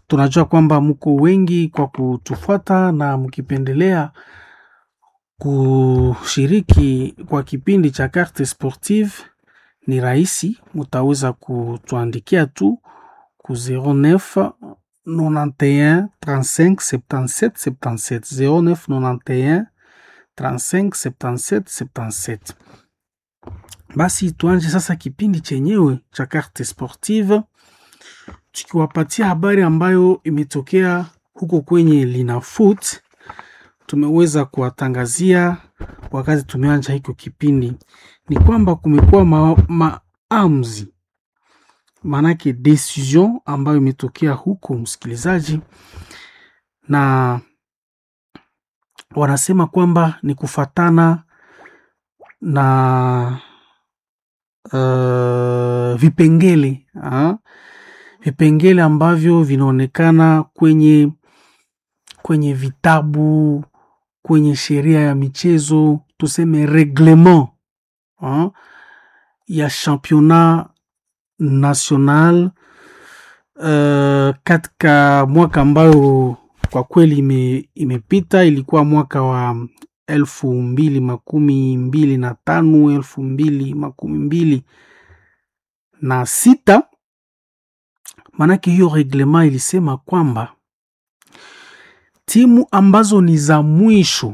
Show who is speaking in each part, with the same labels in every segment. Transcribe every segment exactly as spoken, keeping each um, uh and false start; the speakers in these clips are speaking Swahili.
Speaker 1: tunajua kwamba mko wengi kwa kutufuata na mkipendelea kushiriki kwa kipindi cha Carte Sportive. Ni rahisi, mutaweza kutuandikia tu ku zero neuf nonante et un trente-cinq soixante-dix-sept soixante-dix-sept zero neuf nonante et un trente-cinq soixante-dix-sept soixante-dix-sept. Basi tuanje sasa kipindi chenyewe cha Carte Sportive, tukiwapatia habari ambayo imetokea huko kwenye Linafoot. Tumeweza kuwatangazia wakati tumeanza hiko kipindi ni kwamba kumekuwa maamuzi ma manake decision ambayo imetokea huko, msikilizaji, na wanasema kwamba ni kufatana na uh, vipengele ha? vipengele ambavyo vinaonekana kwenye kwenye vitabu, kwenye sheria ya michezo, tuseme reglement ha? ya championnat national uh, katika mwaka ambao kwa kweli ime, imepita. Ilikuwa mwaka wa elfu mbili makumi mbili na tano elfu mbili makumi mbili na sita. Manake hiyo reglement ilisema kwamba timu ambazo ni za mwisho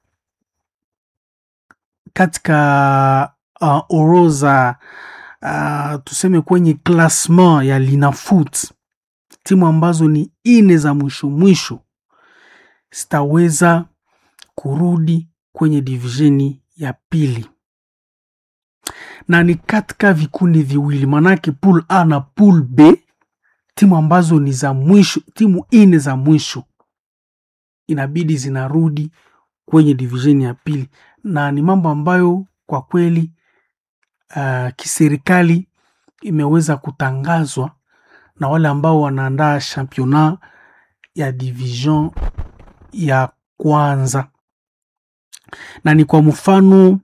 Speaker 1: katika uh, orodha uh, tuseme kwenye classement ya Linafoot, timu ambazo ni ine za mwisho mwisho sitaweza kurudi kwenye divisioni ya pili, na ni katika vikundi viwili, manake pool A na pool B. Timu ambazo ni za mwisho, timu ine za mwisho inabidi zinarudi kwenye divisioni ya pili, na ni mambo ambayo kwa kweli uh, kiserikali imeweza kutangazwa na wale ambao wanaandaa championnat ya division ya kwanza. Na ni kwa mfano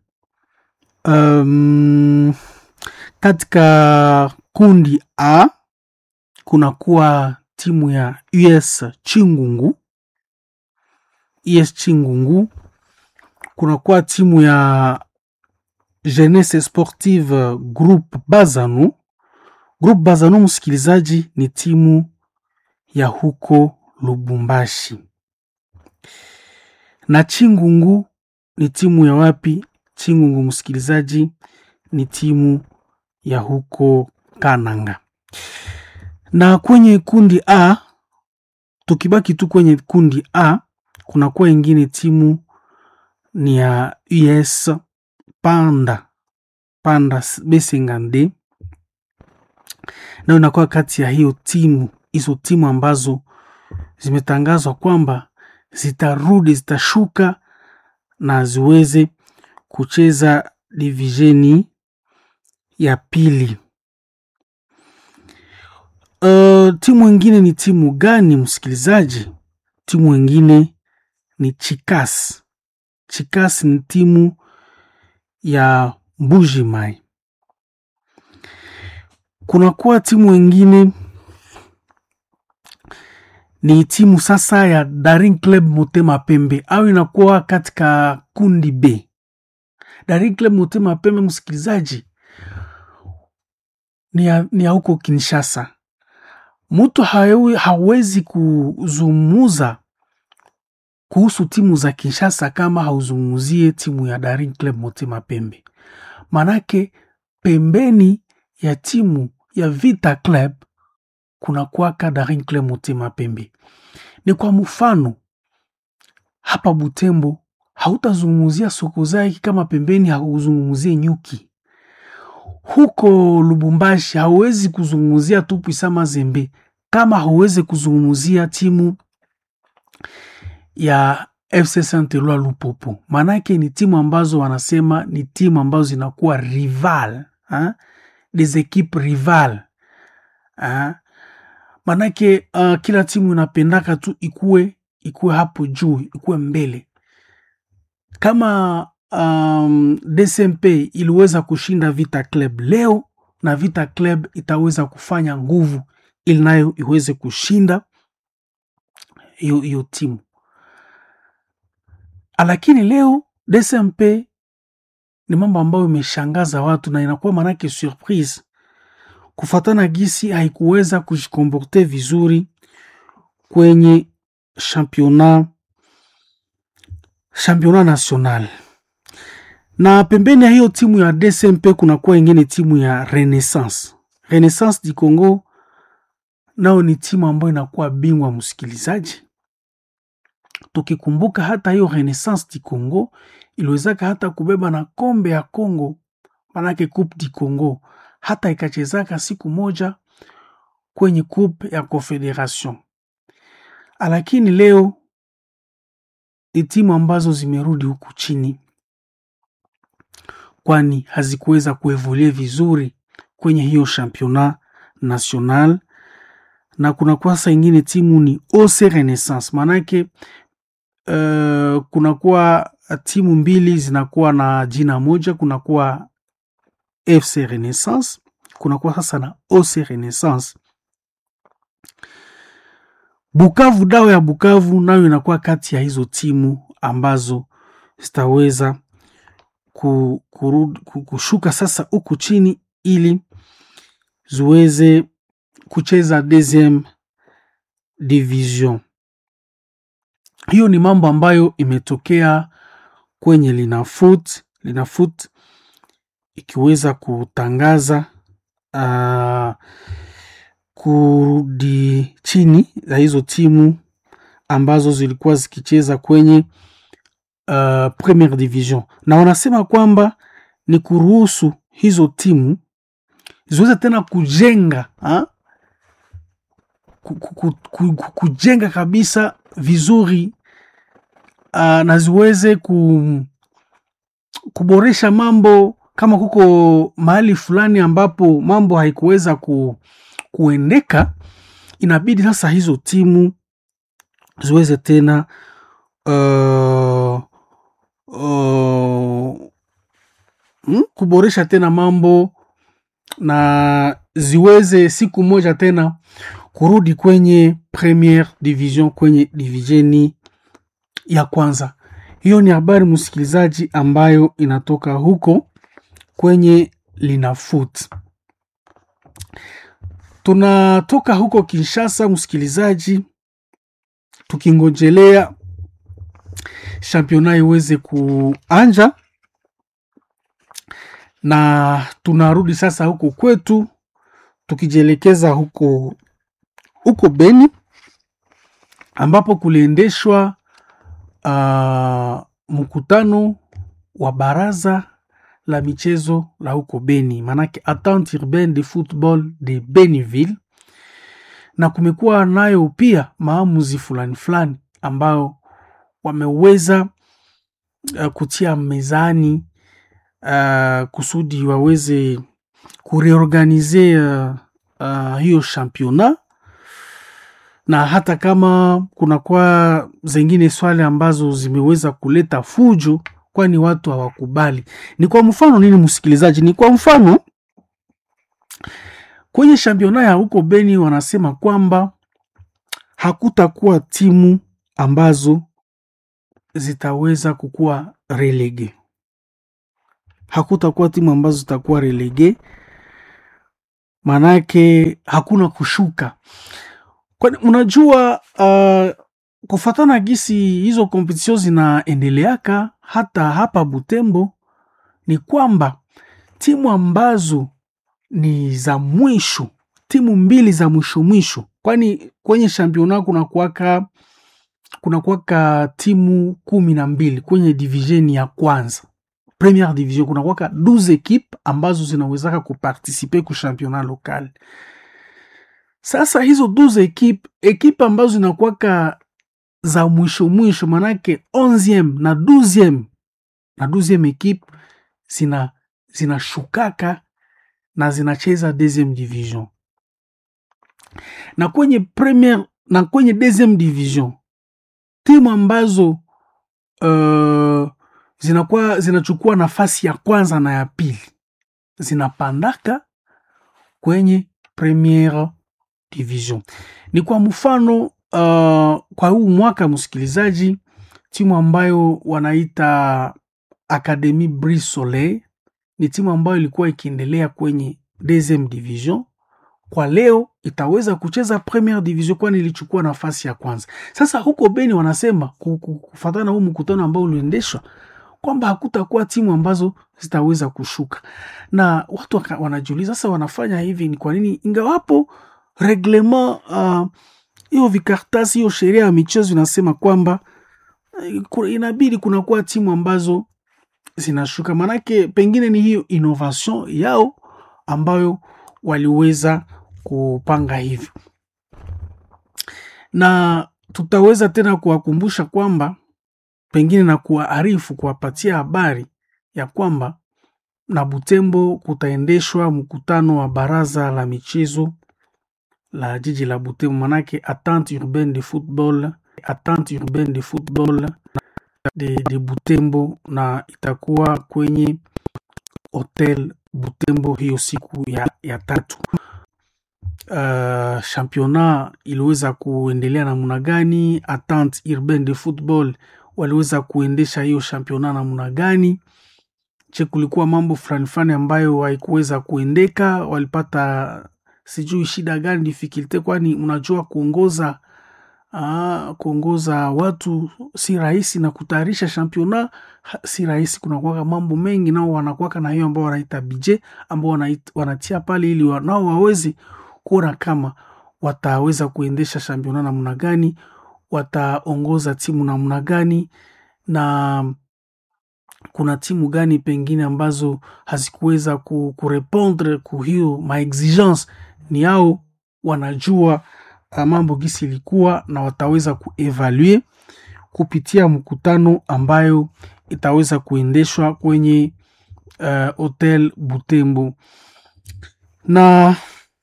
Speaker 1: um, katika kundi A kuna kuwa timu ya U S Chingungu, U S Chingungu, kuna kuwa timu ya Jeunesse Sportive Groupe Bazanu. Groupe Bazanu, msikilizaji, ni timu ya huko Lubumbashi. Na Chingungu ni timu ya wapi? Chingungu, msikilizaji, ni timu ya huko Kananga. Na kwenye kundi A, tukibaki tu kwenye kundi A, kuna kuwa ingine timu ni ya U S Panda Panda Besengande, na unakuwa kati ya hiyo timu, hizo timu ambazo zimetangazwa kwamba zitarudi, zitashuka na ziweze kucheza divisioni ya pili. Uh, timu wengine ni timu gani, msikilizaji? Timu wengine ni Chikas. Chikas ni timu ya Mbujimai. Kuna kuwa timu wengine ni timu sasa ya Daring Club Motema Pembe, au inakuwa katika kundi B. Daring Club Motema Pembe, msikilizaji, ni ya, ni ya huko Kinshasa. Mtu hawezi kuzungumza kuhusu timu za Kinshasa kama hauzungumzie timu ya Daring Club Motema Pembe. Manake pembeni ya timu ya Vita Club kuna kuwaka Daring Club Motema Pembe. Ni kwa mfano hapa Butembo hautazungumzia Sokozaki kama pembeni hauzungumzie Nyuki. Huko Lubumbashi hauwezi kuzungumzia Tupuisa Mazembe kama hauwezi kuzungumzia timu ya F C Saint-Eloi Lupopo. Manake ni timu ambazo wanasema ni timu ambazo zinakuwa rival, ha? Des équipes rival. Ha? Manake uh, kila timu inapendaka tu ikue ikue hapo juu, ikue mbele. Kama um, D S M P iliweza kushinda Vita Club leo, na Vita Club itaweza kufanya nguvu ili nayo iweze kushinda hiyo hiyo timu. Lakini leo D S M P ni mambo ambayo imeshangaza watu na inakuwa manake surprise kufatana gisi haikuweza kujikomporte vizuri kwenye championnat championnat national. Na pembeni ya hiyo timu ya D S M P kuna kuwa ingine timu ya Renaissance. Renaissance du Congo nao ni timu ambayo inakuwa bingwa msikilizaji. Tukikumbuka hata hiyo Renaissance du Congo iliwezaka hata kubeba na kombe ya Congo, manake Coupe du Congo, hata ikachezaka siku moja kwenye Coupe ya Confederation. Lakini leo ni timu ambazo zimerudi huku chini, kwani hazikuweza kuevolue vizuri kwenye hiyo championnat national. Na kuna kwa sasa ingine timu ni O C Renaissance, manake uh, kuna kwa timu mbili zinakuwa na jina moja, kuna kwa F C Renaissance, kuna kwa sasa na O C Renaissance. Bukavu, Dawa ya Bukavu nayo inakuwa kati ya hizo timu ambazo zitaweza ku, kurud, kushuka sasa huku chini ili ziweze kucheza deuxième division. Hiyo ni mambo ambayo imetokea kwenye Linafoot. Linafoot ikiweza kutangaza uh, kurudi chini za hizo timu ambazo zilikuwa zikicheza kwenye uh, première division. Na wanasema kwamba ni kuruhusu hizo timu ziweze tena kujenga ha? kujenga kabisa vizuri uh, na ziweze ku, kuboresha mambo. Kama kuko mahali fulani ambapo mambo haikuweza ku, kuendeka, inabidi sasa hizo timu ziweze tena uh, uh, hmm, kuboresha tena mambo na ziweze siku moja tena kurudi kwenye première division, kwenye divisioni ya kwanza. Hiyo ni habari msikilizaji ambayo inatoka huko kwenye Linafoot. Tunatoka huko Kinshasa msikilizaji, tukingojelea championnat iweze kuanja, na tunarudi sasa huko kwetu tukijelekeza huko huko Beni ambapo kuliendeshwa uh, mkutano wa baraza la michezo la huko Beni, manake Entente Urbaine de Football de Beniville, na kumekuwa nayo pia maamuzi fulani fulani ambao wameweza uh, kutia mezani uh, kusudi waweze kureorganize uh, uh, hiyo championnat. Na hata kama kuna kwa zingine swali ambazo zimeweza kuleta fujo, kwani watu hawakubali. Ni kwa mfano nini msikilizaji? Ni kwa mfano kwenye championnat ya huko Beni wanasema kwamba hakutakuwa timu ambazo zitaweza kukua relege. Hakutakuwa timu ambazo zitakuwa relege, manake hakuna kushuka. Kwani unajua uh, kufatana gisi hizo competition zinaendeleaka hata hapa Butembo, ni kwamba timu ambazo ni za mwisho, timu mbili za mwisho mwisho, kwani kwenye championnat kuna kuwaka kuna kuwaka timu kumi na mbili kwenye division ya kwanza, première division, kuna kuwaka douze equipe ambazo zinawezaka kuparticiper ku championnat local. Sasa hizo douze equipe equipe ambazo zinakuwaka za mwisho mwisho, manake onzième na douzième na douzième equipe zina zinashukaka na zinacheza deuxième division. Na kwenye première na kwenye deuxième division, timu ambazo uh, zinakuwa zinachukua nafasi ya kwanza na ya pili zinapandaka kwenye première division. Ni kwa mfano uh, kwa huu mwaka msikilizaji, timu ambayo wanaita Académie Brise Soleil ni timu ambayo ilikuwa ikiendelea kwenye deuxième division, kwa leo itaweza kucheza première division kwani ilichukua nafasi ya kwanza. Sasa huko Beni wanasema kufuatana huu mkutano ambao uliendeshwa kwamba hakutakuwa timu ambazo zitaweza kushuka. Na watu wanajiuliza sasa wanafanya hivi ni kwa nini, ingawapo reglement uh, hiyo vikartasi hiyo sheria ya michezo inasema kwamba uh, inabidi kunakuwa timu ambazo zinashuka. Manake pengine ni hiyo innovation yao ambayo waliweza kupanga hivyo. Na tutaweza tena kuwakumbusha kwamba pengine na kuwaarifu, kuwapatia habari ya kwamba na Butembo kutaendeshwa mkutano wa baraza la michezo la jiji la Butembo, manake Attente Urbaine de Football, Attente Urbaine de Football de, de Butembo, na itakuwa kwenye Hotel Butembo hiyo siku ya, ya tatu. Uh, championnat iliweza kuendelea namna gani? Attente Urbaine de Football waliweza kuendesha hiyo championnat namna gani? Je, kulikuwa mambo fulani fulani ambayo haikuweza kuendeka? Walipata sijui shida gani, difficulty? Kwani unajua kuongoza uh, kuongoza watu si rahisi, na kutayarisha championnat si rahisi. Kuna kwa mambo mengi, nao wanakuwa na hiyo ambao wanaita budget ambao wanatia pale ili nao waweze kuona kama wataweza kuendesha championnat namna gani, wataongoza timu namna gani, na kuna timu gani pengine ambazo hazikuweza kurepondre ku hiyo ma exigence. Ni hao wanajua mambo gisi ilikuwa, na wataweza kuevaluate kupitia mkutano ambayo itaweza kuendeshwa kwenye uh, Hotel Butembo. Na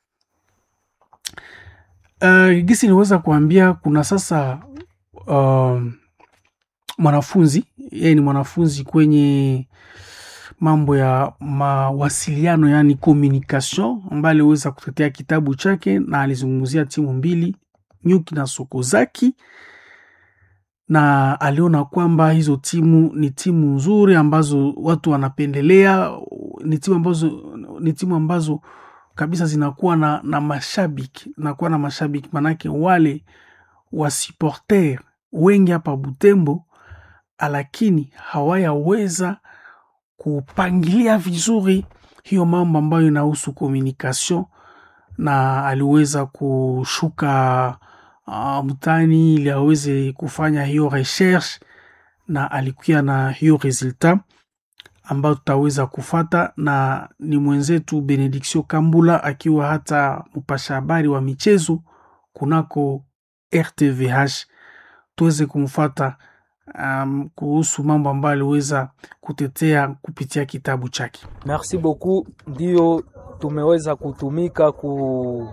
Speaker 1: uh, gisi niweza kuambia kuna sasa uh, mwanafunzi, yeye ni mwanafunzi kwenye mambo ya mawasiliano, yani communication, ambaye aliweza kutetea kitabu chake na alizungumzia timu mbili, Nyuki na Sokozaki, na aliona kwamba hizo timu ni timu nzuri ambazo watu wanapendelea, ni timu ambazo ni timu ambazo kabisa zinakuwa na, na mashabiki, zinakuwa na mashabiki, manake wale wa supporter wengi hapa Butembo, lakini hawayaweza kupangilia vizuri hiyo mambo ambayo inahusu communication, na aliweza kushuka uh, mtani ili aweze kufanya hiyo recherche, na alikuwa na hiyo resultat ambayo tutaweza kufata, na ni mwenzetu Benediction Kambula akiwa hata mpasha habari wa michezo kunako R T V H, tuweze kumfuata Um, kuhusu mambo ambayo aliweza kutetea kupitia kitabu chake.
Speaker 2: Merci beaucoup. Ndio tumeweza kutumika ku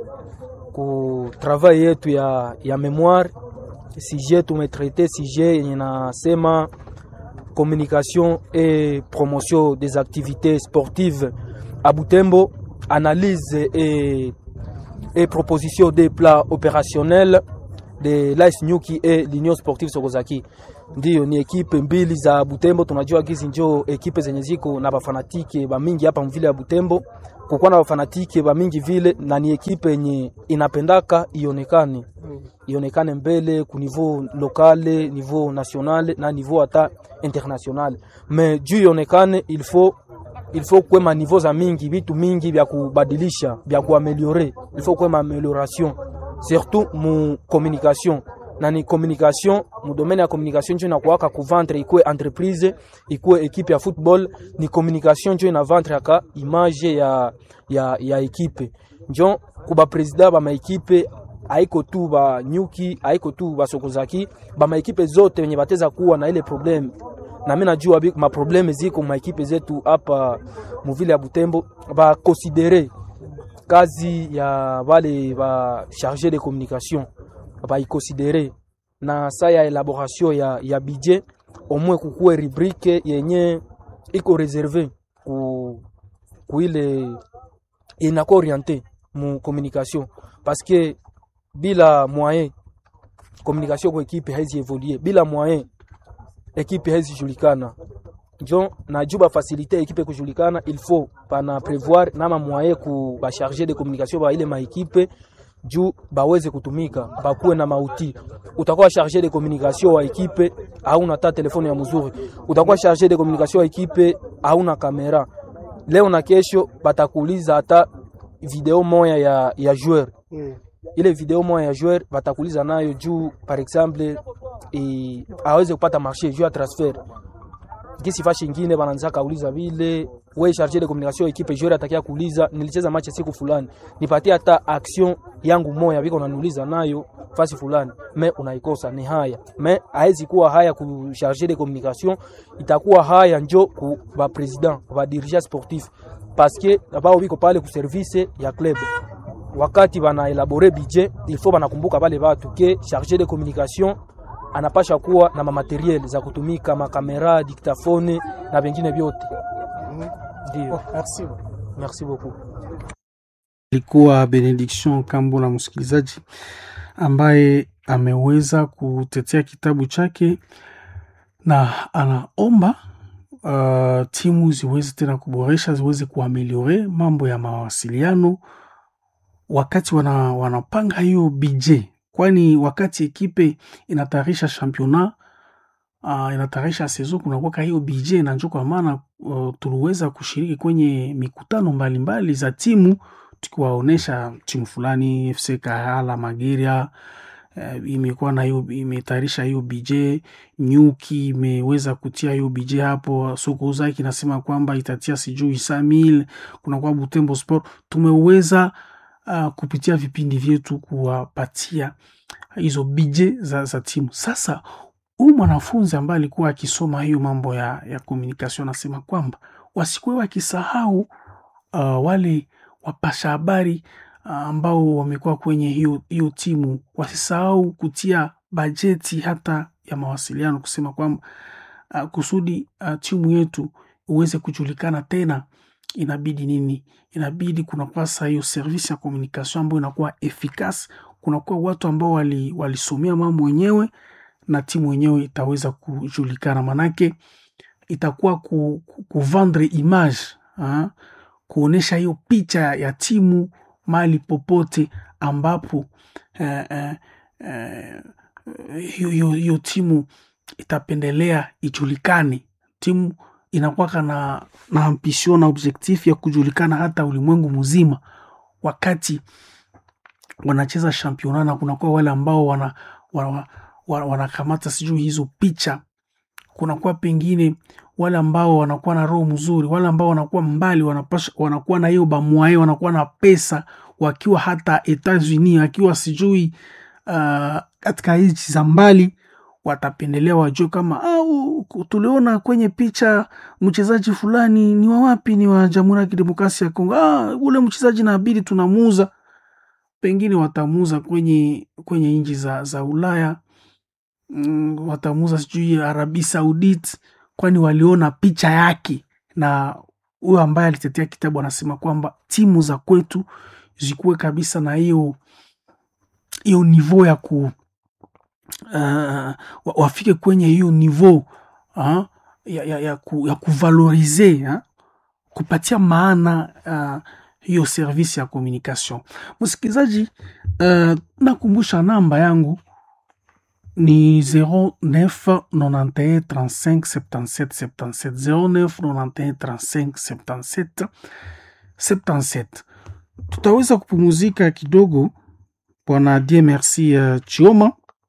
Speaker 2: ku travail yetu ya ya memoire. Sujet tumetraite sujet yenye nasema communication et promotion des activités sportives à Butembo, analyse et et proposition des plans opérationnels de l'A S Nyuki et l'Union Sportive Sokozaki. Ndio ni ekipe mbili za Butembo. Tunajua hizi ndio ekipe zenye ziko na bafanatike ba mingi hapa mvile ya Butembo, kukuwa na bafanatike ba mingi vile, na ni ekipe yenye inapendaka ionekane ionekane mbele ku niveau locale, niveau national na niveau hata international. Mais juu ionekane il faut il faut kwa ma niveau za mingi, vitu mingi vya kubadilisha, vya kuaméliorer. Il faut kwa ma amélioration, surtout mu communication. Na ni communication, mu domaine ya communication ndio inakuwaka ku vendre, ikuwe entreprise, ikuwe equipe ya football, ni communication ndio ina vendre aka image ya ya ya equipe. Ndio kuba president ba ma equipe haiko tu ba Nyuki, haiko tu ba Sokozaki, ba ma equipe zote wenye bateza kuwa na ile problem. Na mimi najua ma probleme ziko ma equipe zetu hapa muvile ya Butembo, ba considérer kazi ya wale ba chargé de communication, ba y considérer na sa ya élaboration ya ya budget, au moins kukuwe rubrique yenye iko réservé ku ku ile inako orienté mu communication, parce que bila moyen communication kwa ekipe haizi evoluer. Bila moyen ekipe haizi julikana. Njo na juba faciliter ekipe kujulikana, il faut pana prévoir nama moyen ku ba charger de communication ba ile ma ekipe juu baweze kutumika, bakuwe na mauti. Utakuwa charger de communication wa ekipe hauna ta telefone ya mzuri, utakuwa charger de communication wa ekipe hauna kamera. Leo na kesho batakuuliza hata video moya ya ya joueur. Mm. Ile video moya ya joueur batakuuliza nayo juu par exemple e aweze kupata marché juu ya transfert. Kisi fashi nyingine banaanza kauliza vile wewe charger de communication equipe joueur atakia kuuliza nilicheza match siku fulani, nipatie hata action yangu moya biko unaniuliza nayo fasi fulani, mais unaikosa. Ni haya mais haizi kuwa haya ku charger de communication, itakuwa haya njo ku ba president ba dirigeant sportif, parce que bao biko pale ku service ya club. Wakati bana elaborer budget, il faut banakumbuka pale watu ke charger de communication anapasha kuwa na materiel za kutumika, makamera, dictaphone na vingine vyote. Ndio. Oh, merci. Merci beaucoup.
Speaker 1: Ilikuwa Benediction Kambo na msikilizaji ambaye ameweza kutetea kitabu chake na anaomba uh, timu ziweze tena kuboresha, ziweze kuameliore mambo ya mawasiliano wakati wana, wanapanga hiyo budget. Kwani wakati ekipe inatayarisha championnat, uh, inatayarisha saison, kuna kwa hiyo budget, na njoo kwa maana uh, tuliweza kushiriki kwenye mikutano mbalimbali mbali za timu, tukiwaonesha timu fulani F C Kahala Mageria uh, imekuwa na hiyo, imetayarisha hiyo budget. Nyuki imeweza kutia hiyo budget hapo. Soko zake nasema kwamba itatia sijui cent mille. Kuna kwa Butembo Sport tumeweza Uh, kupitia vipindi vyetu kuwapatia hizo budget za, za timu. Sasa huyu mwanafunzi ambaye alikuwa akisoma hiyo mambo ya ya communication anasema kwamba wasikuwe wakisahau uh, wale wapasha habari uh, ambao wamekuwa kwenye hiyo hiyo timu, wasisahau kutia bajeti hata ya mawasiliano, kusema kwamba uh, kusudi uh, timu yetu uweze kujulikana tena, inabidi nini? Inabidi kuna kwa hiyo service ya communication ambayo inakuwa efficace, kuna kwa watu ambao wali walisomea mambo wenyewe, na timu wenyewe itaweza kujulikana. Manake itakuwa ku, ku, ku vendre image, ha? Kuonesha hiyo picha ya timu mali popote ambapo eh, eh, eh, hiyo hiyo timu itapendelea ijulikane. Timu inakuwa na na ambition na objectif ya kujulikana hata ulimwengu mzima wakati wanacheza championnat, na kuna kwa wale ambao wana wana wanakamata sijui hizo picha. Kuna kwa pengine wale ambao wanakuwa na roho mzuri, wale ambao wanakuwa mbali, wanapasha wanakuwa na hiyo bamwaye, wanakuwa na pesa, wakiwa hata Etats-Unis, akiwa sijui uh, katika nchi za mbali, watapendelea wajue kama au tuliona kwenye picha mchezaji fulani ni wa wapi, ni wa Jamhuri ya Kidemokrasia ya Kongo, ah ule mchezaji inabidi tunamuuza. Pengine watamuuza kwenye kwenye nchi za za Ulaya, mm, watamuuza sijui Arabia Saudite, kwani waliona picha yake. Na huyo ambaye alitetea kitabu anasema kwamba timu za kwetu zikuwe kabisa na hiyo hiyo niveau ya ku Uh, wafike kwenye hiyo niveau uh, ya, ya, ya, ku, ya kuvalorize uh, kupatia maana uh, hiyo service ya communication. Msikilizaji, uh, nakumbusha namba yangu ni zero neuf nonante et un trente-cinq septantasept septantasept, zero neuf nonante et un trente-cinq septantasept septantasept. Tutaweza kupumuzika kidogo bwana Dieu merci uh, Chioma,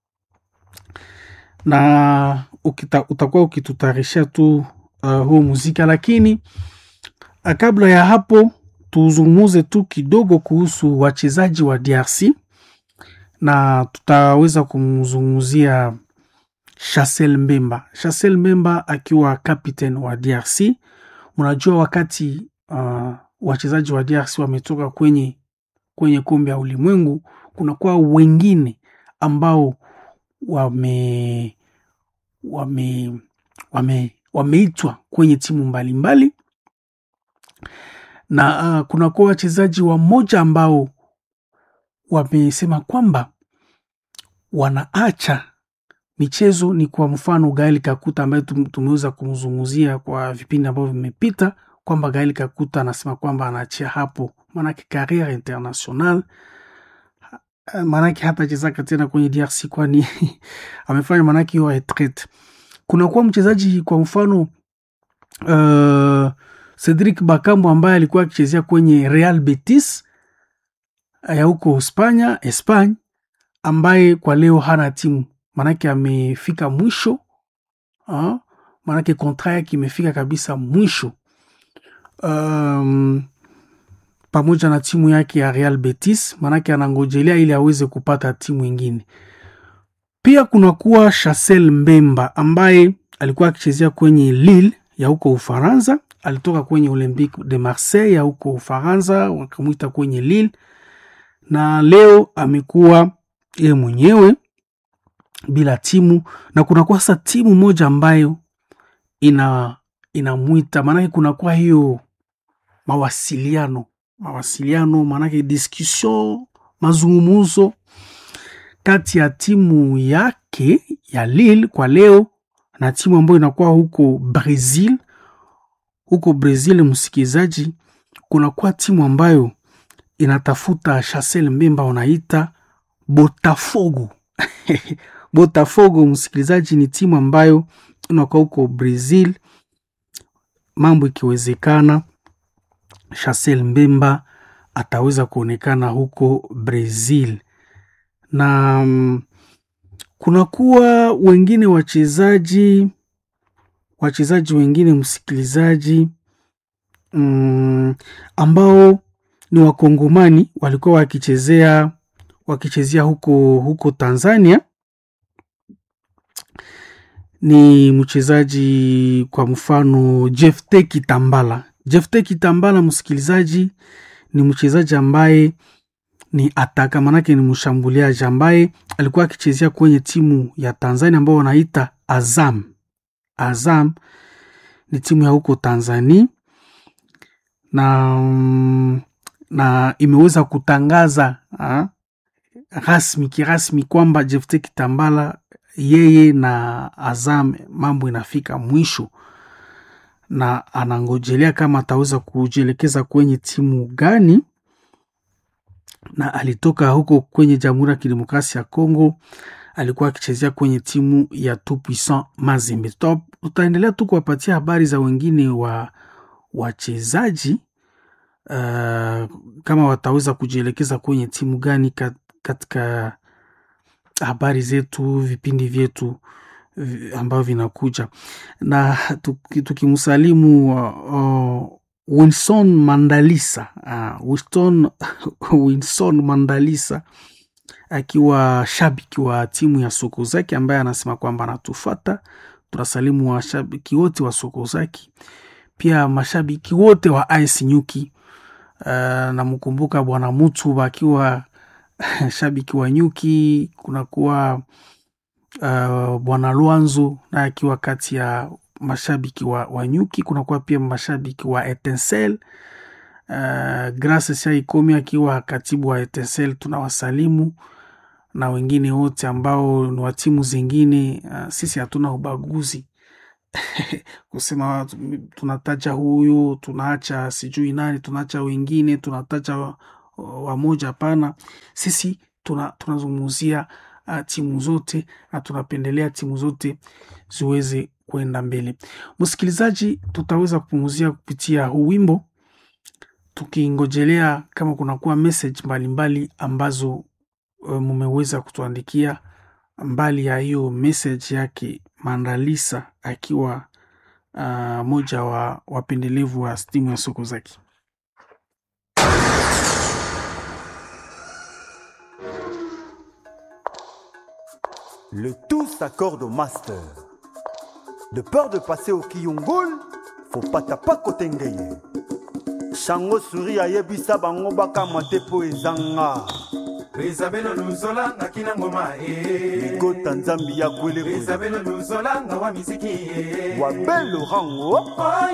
Speaker 1: na ukita, utakuwa ukitutarisha tu uh, huo muzika, lakini uh, kabla ya hapo tuzungumuze tu kidogo kuhusu wachezaji wa D R C, na tutaweza kumzungumzia Chancel Mbemba. Chancel Mbemba akiwa captain wa D R C. Mnajua wakati uh, wachezaji wa D R C wametoka kwenye kwenye kombe ya ulimwengu, kuna kwa wengine ambao wame wame wame wameitwa kwenye timu mbalimbali mbali. Na uh, kuna kwa wachezaji wa moja ambao wamesema kwamba wanaacha michezo. Ni kwa mfano Gael Kakuta ambaye tumeweza kumzungumzia kwa vipindi ambavyo vimepita, kwamba Gael Kakuta anasema kwamba anaachia hapo, maanake career international, maanake hata cheza tena kwenye D R C, kwani amefanya maanake hiyo retraite. Kuna kuwa mchezaji kwa mfano uh, Cedric Bakambu ambaye alikuwa akichezea kwenye Real Betis ya huko Hispania, Espanya, ambaye kwa leo hana timu, maanake amefika mwisho. Uh, maanake kontra yake imefika kabisa mwisho, um, pamoja na timu yake ya Real Betis, maanake anangojelea ili aweze kupata timu ingine. Pia kuna kuwa Chancel Mbemba ambaye alikuwa akichezea kwenye Lille ya huko Ufaransa, alitoka kwenye Olympique de Marseille ya huko Ufaransa, wakamuita kwenye Lille, na leo amekuwa yeye mwenyewe bila timu. Na kuna kwa sasa timu moja ambayo ina inamuita, maana kuna kwa hiyo mawasiliano mawasiliano maana discussion, mazungumzo kati ya timu yake ya Lille kwa leo na timu ambayo inakuwa huko Brazil. Huko Brazil, msikizaji, kuna kwa timu ambayo inatafuta Chancel Mbemba, wanaita Botafogo. Botafogo, msikilizaji, ni timu ambayo inakuwa huko Brazil. Mambo ikiwezekana, Chancel Mbemba ataweza kuonekana huko Brazil. Na um, kuna kuwa wengine wachezaji wachezaji wengine msikilizaji, um, ambao ni wakongomani walikuwa wakichezea wakichezea huko huko Tanzania. Ni mchezaji kwa mfano Jefte Kitambala. Jefte Kitambala, msikilizaji, ni mchezaji ambaye ni ataka, manake ni mshambuliaji ambaye alikuwa akichezea kwenye timu ya Tanzania ambao wanaita Azam. Azam ni timu ya huko Tanzania, na na imeweza kutangaza ha, rasmi kirasmi kwamba Jefte Kitambala yeye na Azam mambo inafika mwisho, na anangojelea kama ataweza kujielekeza kwenye timu gani. Na alitoka huko kwenye Jamhuri ya Kidemokrasia ya Kongo, alikuwa akichezea kwenye timu ya Tout Puissant Mazembe. Tutaendelea tu kuwapatia habari za wengine wa wachezaji uh, kama wataweza kujielekeza kwenye timu gani katika habari zetu, vipindi vyetu ambavyo vinakuja. Na tukimsalimu uh, uh, Wilson Mandalisa, uh, Winston Wilson Mandalisa akiwa shabiki wa timu ya Sokozaki, ambaye anasema kwamba anatufuata. Tunasalimu wa shabiki wote wa Sokozaki, pia mashabiki wote wa A S Nyuki. Uh, namkumbuka bwana Mutu akiwa shabiki wa Nyuki. Kuna kuwa uh, bwana Luanzo na akiwa kati ya mashabiki wa, wa Nyuki. Kuna kuwa pia mashabiki wa Etincelle. Uh, Grace Saikomi akiwa katibu wa Etincelle, tunawasalimu, na wengine wote ambao ni wa timu zingine. Uh, sisi hatuna ubaguzi kusema tunataja huyu tunaacha sijui nani, tunaacha wengine, tunataja wamoja. Hapana, sisi tuna tunazungumzia uh, timu zote, na tunapendelea timu zote ziweze kwenda mbele. Msikilizaji, tutaweza kupumzia kupitia huu wimbo, tukingojelea kama kuna kuwa message mbalimbali mbali ambazo uh, mumeweza kutuandikia. Mbali ya hiyo message yake Mandalisa akiwa uh, moja wa wapendelevu wa timu ya Sokozaki.
Speaker 3: Le tout s'accorde au master. De peur de passer au Kiyungul, faut pas tapa kotengeye. Shango suri ayebisa bango baka matepo ezanga.
Speaker 4: Rizabelo luzola na kinangoma e.
Speaker 3: Ego tanzambi ya kwele.
Speaker 4: Rizabelo luzola na wa miziki e.
Speaker 3: Wabelo rango.